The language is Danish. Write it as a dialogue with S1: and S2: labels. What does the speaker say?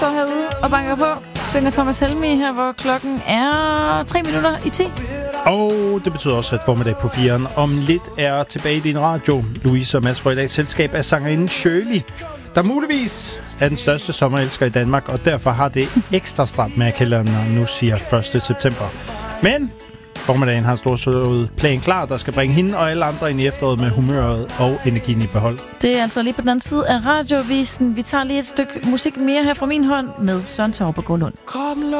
S1: står herude og banker på. Synger Thomas Helmig her, hvor klokken er 3 minutter i 10.
S2: Og det betyder også, at formiddag på 4'eren om lidt er tilbage i din radio. Louise og Mads får i dag selskab af sangerinden Shirley, der muligvis er den største sommerelsker i Danmark, og derfor har det ekstra stramt med kalenderen nu siger 1. september. Men formiddagen har en stor plan klar, der skal bringe hende og alle andre ind i efteråret med humøret og energien i behold. Det
S1: er altså lige på den anden side af radiovisen. Vi tager lige et stykke musik mere her fra min hånd med Søren Tauber Gårdlund.